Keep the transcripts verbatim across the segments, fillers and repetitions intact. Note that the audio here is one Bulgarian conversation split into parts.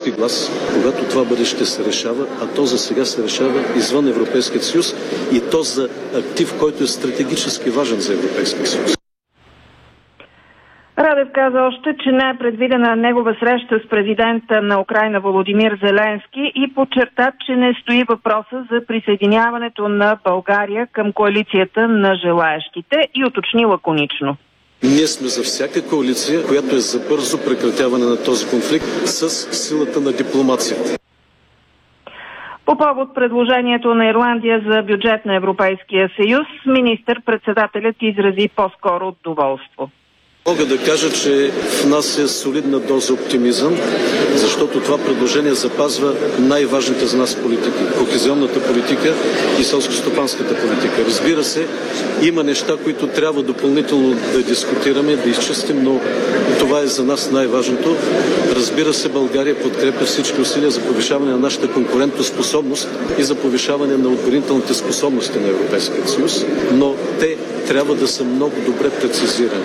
европейски глас, когато това бъдеще се решава, а то за сега се решава извън Европейския съюз и то за актив, който е стратегически важен за Европейския съюз. Радев каза още, че не е предвидена негова среща с президента на Украйна Володимир Зеленски и подчерта, че не стои въпроса за присъединяването на България към коалицията на желаещите и уточни лаконично. Ние сме за всяка коалиция, която е за бързо прекратяване на този конфликт с силата на дипломацията. По повод предложението на Ирландия за бюджет на Европейския съюз, министър-председателят изрази по-скоро доволство. Мога да кажа, че в нас е солидна доза оптимизъм, защото това предложение запазва най-важните за нас политики. Кохезионната политика и селскостопанската политика. Разбира се, има неща, които трябва допълнително да дискутираме, да изчистим, но това е за нас най-важното. Разбира се, България подкрепя всички усилия за повишаване на нашата конкурентоспособност и за повишаване на отбранителните способности на Европейския съюз, но те трябва да са много добре прецизирани.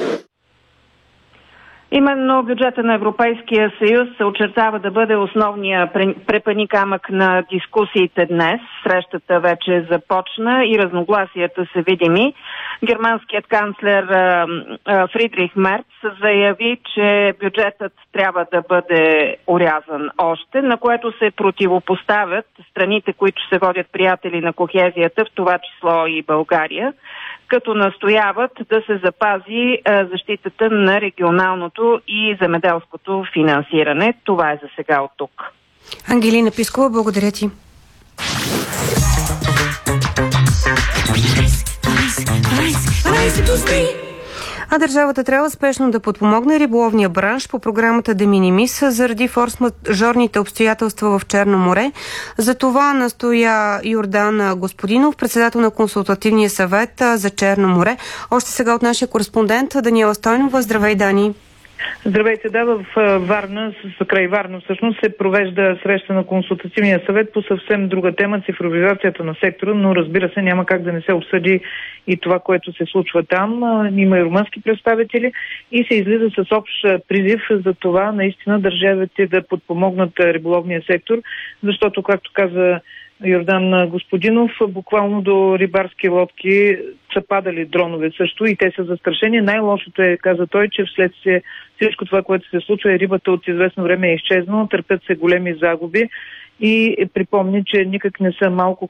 Именно бюджета на Европейския съюз се очертава да бъде основния препъни камък на дискусиите днес. Срещата вече започна и разногласията са видими. Германският канцлер Фридрих Мерц заяви, че бюджетът трябва да бъде орязан още, на което се противопоставят страните, които се водят приятели на кохезията, в това число и България, като настояват да се запази защитата на регионалното и земеделското финансиране. Това е за сега от тук. Ангелина Пискова, благодаря ти. А държавата трябва спешно да подпомогне риболовния бранш по програмата De Minimis заради форс-мажорните обстоятелства в Черно море. За това настоя Йордан Господинов, председател на Консултативния съвет за Черно море. Още сега от нашия кореспондент Даниела Стойнова. Здравей, Дани! Здравейте, да, в Варна, с край Варна всъщност се провежда среща на Консултативния съвет по съвсем друга тема, цифровизацията на сектора, но разбира се няма как да не се обсъди и това, което се случва там. Има и румънски представители и се излиза с общ призив за това наистина държавите да подпомогнат риболовния сектор, защото, както каза Йордан Господинов, буквално до рибарски лодки са падали дронове също и те са застрашени. Най-лошото е, каза той, че вследствие всичко това, което се случва, е рибата от известно време е изчезнала, търпят се големи загуби и припомни, че никак не са малко